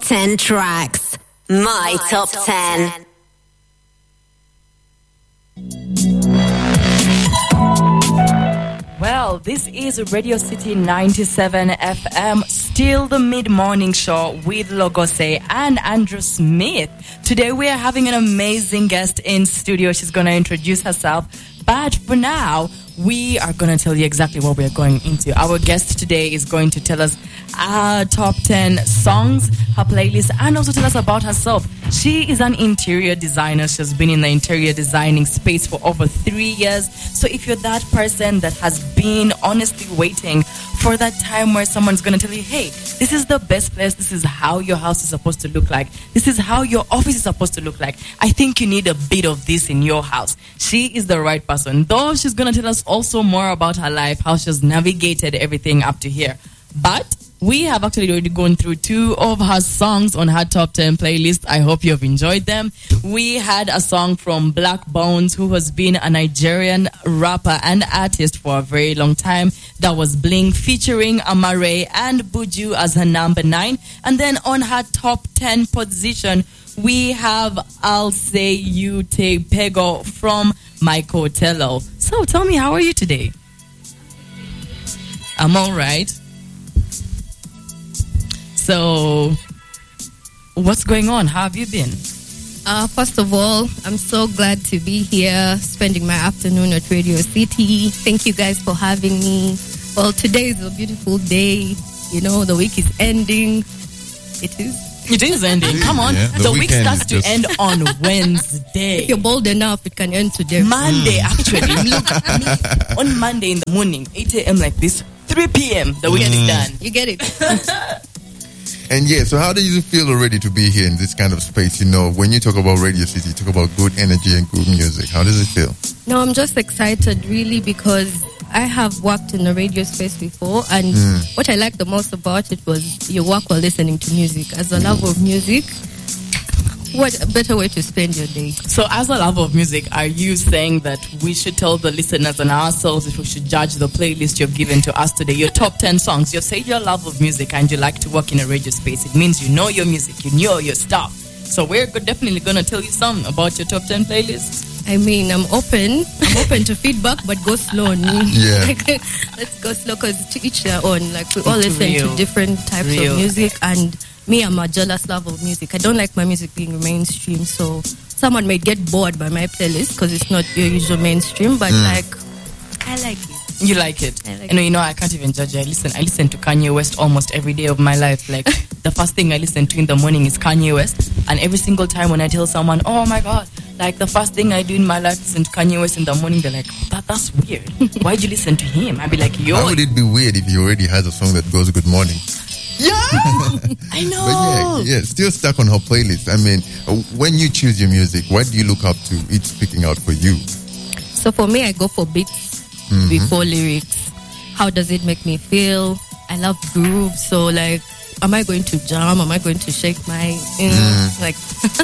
10 tracks. My Top 10. Well, this is Radio City 97 FM, still the mid-morning show with Logose and Andrew Smith. Today we are having an amazing guest in studio. She's going to introduce herself. But for now, we are going to tell you exactly what we're going into. Our guest today is going to tell us our top 10 songs, her playlist, and also tell us about herself. She is an interior designer. She's been in the interior designing space for over 3 years. So if you're that person that has been honestly waiting for that time where someone's going to tell you, hey, this is the best place, this is how your house is supposed to look like, this is how your office is supposed to look like, I think you need a bit of this in your house. She is the right person. Though she's going to tell us also more about her life, how she's navigated everything up to here. But we have actually already gone through 2 of her songs on her top 10 playlist. I hope you've enjoyed them. We had a song from Black Bones, who has been a Nigerian rapper and artist for a very long time. That was Bling featuring Amare and Buju as her number 9. And then on her top 10 position, we have I'll Say You Te Pego from Michael Tello. So tell me, how are you today? I'm all right. So, what's going on? How have you been? First of all, I'm so glad to be here, spending my afternoon at Radio City. Thank you guys for having me. Well, today is a beautiful day. You know, the week is ending. It is ending. Come on. Yeah, the week starts to end on Wednesday. If you're bold enough, it can end today. Monday, actually. Look, on Monday in the morning, 8 a.m. like this, 3 p.m., the weekend is done. You get it. And yeah, so how do you feel already to be here in this kind of space? You know, when you talk about Radio City, you talk about good energy and good music. How does it feel? No, I'm just excited really because I have worked in the radio space before, and what I liked the most about it was you work while listening to music. As a lover of music, what a better way to spend your day. So as a lover of music, are you saying that we should tell the listeners and ourselves if we should judge the playlist you've given to us today, your top 10 songs? You say you're a lover of music and you like to work in a radio space. It means you know your music, you know your stuff. So we're definitely going to tell you some about your top 10 playlists. I mean, I'm open to feedback, but go slow on me. Yeah. Let's go slow, because to each their own. Like, we all listen to different types of music, and me, I'm a jealous lover of music. I don't like my music being mainstream, so someone may get bored by my playlist because it's not your usual mainstream, but like, I like it. You like it? I like you know, I can't even judge you. I listen to Kanye West almost every day of my life. Like, the first thing I listen to in the morning is Kanye West, and every single time when I tell someone, oh my God, like the first thing I do in my life is listen to Kanye West in the morning, they're like, that's weird. Why'd you listen to him? I'd be like, yo. How would it be weird if he already has a song that goes good morning? Yeah, I know. But yeah, still stuck on her playlist. I mean, when you choose your music, what do you look up to? It's picking out for you. So for me, I go for beats before lyrics. How does it make me feel? I love grooves, so like, am I going to jam? Am I going to shake my, like?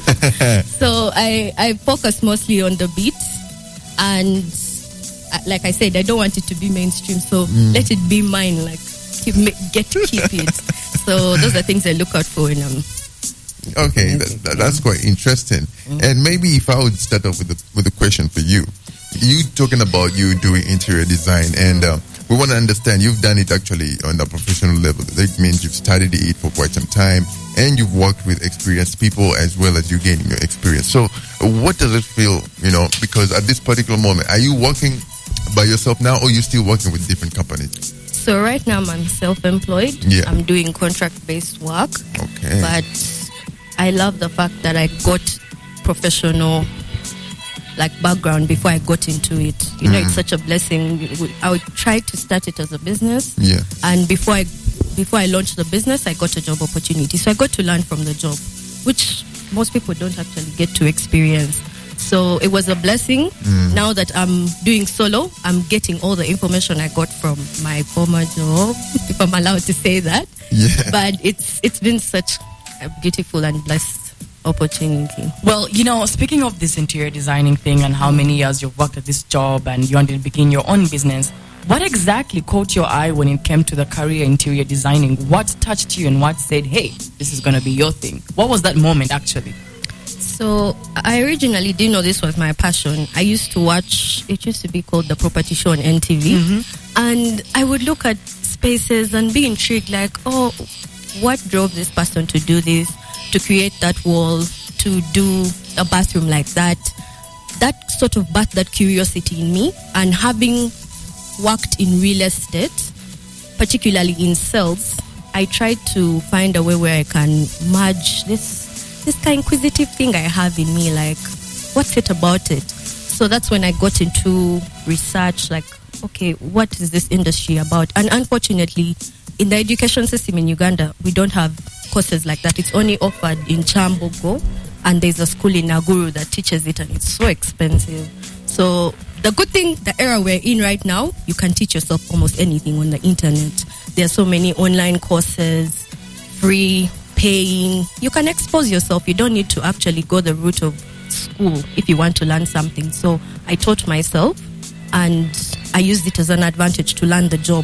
So I focus mostly on the beat, and like I said, I don't want it to be mainstream, so let it be mine. Like, get to keep it. So those are things I look out for when I'm. Okay, that's quite interesting. And maybe if I would start off with a question for you. You talking about you doing interior design, and we want to understand you've done it actually on a professional level. That means you've studied it for quite some time, and you've worked with experienced people as well as you gaining your experience. So what does it feel, you know, because at this particular moment, are you working by yourself now, or are you still working with different companies? So right now I'm self-employed. Yeah. I'm doing contract-based work. Okay. But I love the fact that I got professional background before I got into it. You know, it's such a blessing. I would try to start it as a business. Yeah. And before I launched the business, I got a job opportunity. So I got to learn from the job, which most people don't actually get to experience. So it was a blessing. Now that I'm doing solo, I'm getting all the information I got from my former job, if I'm allowed to say that. Yeah. But it's been such a beautiful and blessed opportunity. Well, you know, speaking of this interior designing thing and how many years you've worked at this job and you wanted to begin your own business, What exactly caught your eye when it came to the career interior designing? What touched you and what said, hey, this is going to be your thing? What was that moment actually? So I originally didn't know this was my passion. I used to watch, it used to be called The Property Show on NTV. And I would look at spaces and be intrigued, like, oh, what drove this person to do this, to create that wall, to do a bathroom like that? That sort of birthed that curiosity in me. And having worked in real estate, particularly in sales, I tried to find a way where I can merge this kind of inquisitive thing I have in me, like, what's it about it? So that's when I got into research, like, okay, what is this industry about? And unfortunately, in the education system in Uganda, we don't have courses like that. It's only offered in Chambogo, and there's a school in Naguru that teaches it, and it's so expensive. So the good thing, the era we're in right now, you can teach yourself almost anything on the internet. There are so many online courses, free, paying. You can expose yourself. You don't need to actually go the route of school if you want to learn something. So I taught myself, and I used it as an advantage to learn the job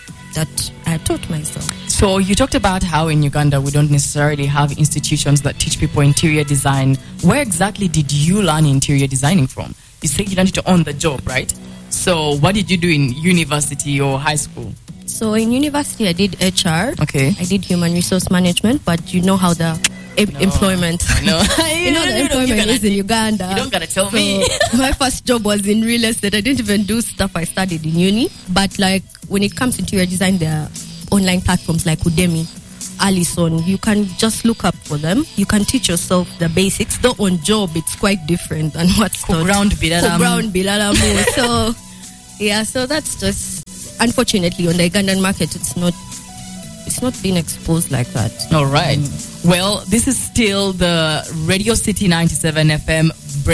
that I taught myself. So you talked about how in Uganda we don't necessarily have institutions that teach people interior design. Where exactly did you learn interior designing from? You said you learned it on the job, right? So what did you do in university or high school? So in university, I did HR. Okay. I did human resource management, but you know how the employment. No. You know the employment is in Uganda. You don't gotta tell me. My first job was in real estate. I didn't even do stuff I studied in uni. But like when it comes to interior design, there are online platforms like Udemy, Allison. You can just look up for them. You can teach yourself the basics. Though on job, it's quite different than what's taught. Ground Bilalamu. So yeah, so that's just, unfortunately, on the Ugandan market, it's not being exposed like that. All right. Well, this is still the Radio City 97 FM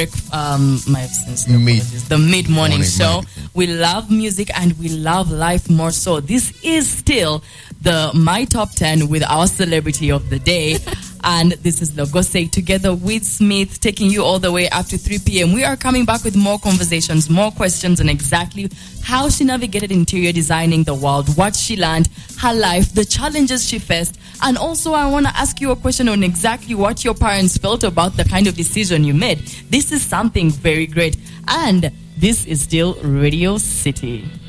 the mid-morning show. We love music and we love life more so. This is still the My Top 10 with our celebrity of the day. And this is Logose together with Smith, taking you all the way up to 3 p.m. We are coming back with more conversations, more questions on exactly how she navigated interior designing the world, what she learned, her life, the challenges she faced. And also I want to ask you a question on exactly what your parents felt about the kind of decision you made. This is something very great. And this is still Radio City.